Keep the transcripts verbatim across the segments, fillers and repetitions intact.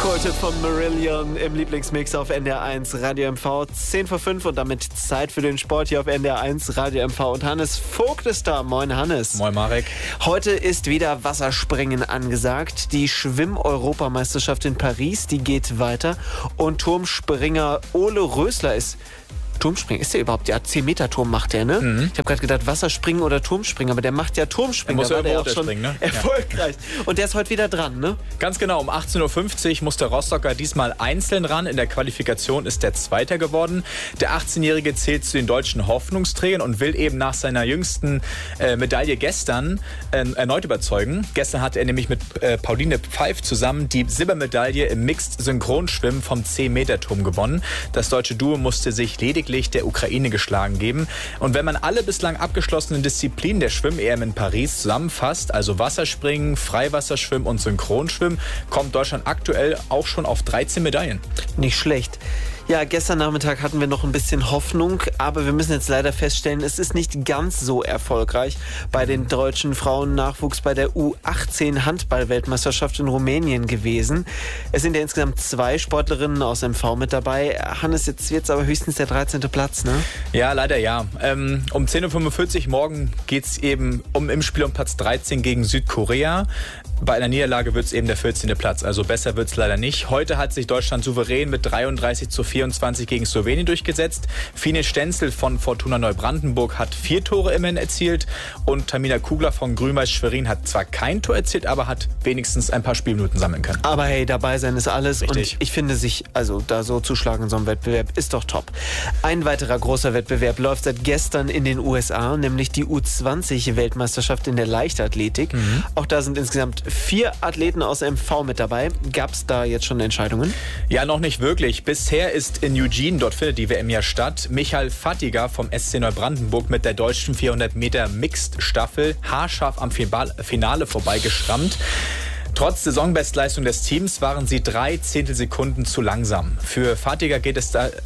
Quoted von Marillion im Lieblingsmix auf N D R eins Radio M V. zehn vor fünf und damit Zeit für den Sport hier auf N D R eins Radio M V. Und Hannes Vogt ist da. Moin Hannes. Moin Marek. Heute ist wieder Wasserspringen angesagt. Die Schwimm-Europameisterschaft in Paris, die geht weiter. Und Turmspringer Ole Rösler ist... Turmspringen, ist der überhaupt? Ja, zehn Meter Turm macht der, ne? Mhm. Ich habe gerade gedacht, Wasserspringen oder Turmspringen, aber der macht ja Turmspringen. Der muss da ja war der auch schon springen, ne? erfolgreich. Ja. Und der ist heute wieder dran, ne? Ganz genau, um achtzehn Uhr fünfzig muss der Rostocker diesmal einzeln ran. In der Qualifikation ist der Zweiter geworden. Der achtzehnjährige zählt zu den deutschen Hoffnungsträgern und will eben nach seiner jüngsten äh, Medaille gestern äh, erneut überzeugen. Gestern hatte er nämlich mit äh, Pauline Pfeif zusammen die Silbermedaille im Mixed-Synchronschwimmen vom zehn Meter Turm gewonnen. Das deutsche Duo musste sich lediglich der Ukraine geschlagen geben. Und wenn man alle bislang abgeschlossenen Disziplinen der Schwimm-E M in Paris zusammenfasst, also Wasserspringen, Freiwasserschwimmen und Synchronschwimmen, kommt Deutschland aktuell auch schon auf dreizehn Medaillen. Nicht schlecht. Ja, gestern Nachmittag hatten wir noch ein bisschen Hoffnung, aber wir müssen jetzt leider feststellen, es ist nicht ganz so erfolgreich bei den deutschen Frauennachwuchs bei der U achtzehn Handball-Weltmeisterschaft in Rumänien gewesen. Es sind ja insgesamt zwei Sportlerinnen aus M V mit dabei. Hannes, jetzt wird es aber höchstens der dreizehnte Platz, ne? Ja, leider ja. Ähm, um zehn Uhr fünfundvierzig morgen geht es eben um im Spiel um Platz dreizehn gegen Südkorea. Bei einer Niederlage wird es eben der vierzehnte Platz, also besser wird es leider nicht. Heute hat sich Deutschland souverän mit dreiunddreißig zu vierundzwanzig gegen Slowenien durchgesetzt. Fine Stenzel von Fortuna Neubrandenburg hat vier Tore immerhin erzielt und Tamina Kugler von Grün-Weiß Schwerin hat zwar kein Tor erzielt, aber hat wenigstens ein paar Spielminuten sammeln können. Aber hey, dabei sein ist alles. Richtig. Und ich finde, sich also da so zu schlagen in so einem Wettbewerb ist doch top. Ein weiterer großer Wettbewerb läuft seit gestern in den U S A, nämlich die U zwanzig Weltmeisterschaft in der Leichtathletik. Mhm. Auch da sind insgesamt vier Athleten aus M V mit dabei. Gab es da jetzt schon Entscheidungen? Ja, noch nicht wirklich. Bisher ist in Eugene, dort findet die W M ja statt, Michael Fattiger vom S C Neubrandenburg mit der deutschen vierhundert Meter Mixed-Staffel haarscharf am Finale vorbeigeschrammt. Trotz Saisonbestleistung des Teams waren sie drei Zehntelsekunden zu langsam. Für Fattiger geht es da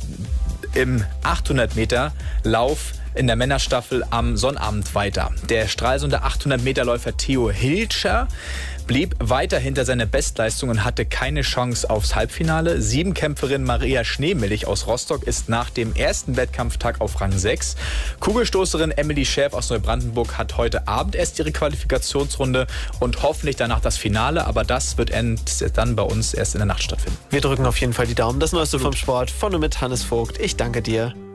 im achthundert Meter Lauf in der Männerstaffel am Sonnabend weiter. Der Stralsunder achthundert Meter Läufer Theo Hilscher blieb weiter hinter seiner Bestleistung und hatte keine Chance aufs Halbfinale. Siebenkämpferin Maria Schneemilch aus Rostock ist nach dem ersten Wettkampftag auf Rang sechs. Kugelstoßerin Emily Schäf aus Neubrandenburg hat heute Abend erst ihre Qualifikationsrunde und hoffentlich danach das Finale, aber das wird dann bei uns erst in der Nacht stattfinden. Wir drücken auf jeden Fall die Daumen. Das Neueste vom Sport von und mit Hannes Vogt. Ich danke dir.